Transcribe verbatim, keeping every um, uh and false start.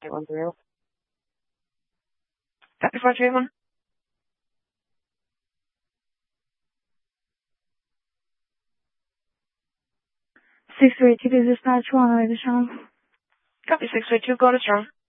eight one three zero. Copy four three one. six three two, dispatch one, over to Sean. Copy six three two, go to Strong.